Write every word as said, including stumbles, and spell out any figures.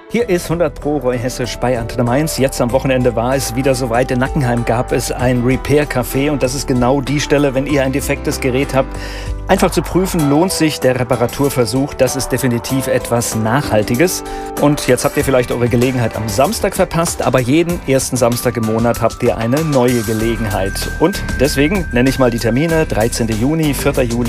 Hier ist hundert Pro Roy Hessisch bei Antenne Mainz. Jetzt am Wochenende war es wieder soweit. In Nackenheim gab es ein Repair-Café und das ist genau die Stelle, wenn ihr ein defektes Gerät habt. Einfach zu prüfen, lohnt sich der Reparaturversuch. Das ist definitiv etwas Nachhaltiges. Und jetzt habt ihr vielleicht eure Gelegenheit am Samstag verpasst, aber jeden ersten Samstag im Monat habt ihr eine neue Gelegenheit. Und deswegen nenne ich mal die Termine: dreizehnten Juni, vierten Juli.